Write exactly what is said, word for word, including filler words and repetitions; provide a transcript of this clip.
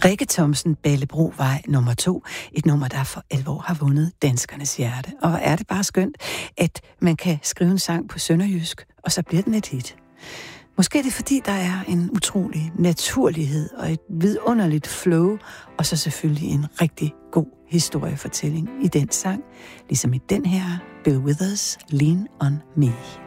Rikke Thomsen, Ballebrogvej nummer to. Et nummer, der for alvor har vundet danskernes hjerte. Og er det bare skønt, at man kan skrive en sang på sønderjysk, og så bliver den et hit. Måske er det, fordi der er en utrolig naturlighed og et vidunderligt flow, og så selvfølgelig en rigtig god historiefortælling i den sang, ligesom i den her Bill Withers, Lean on Me.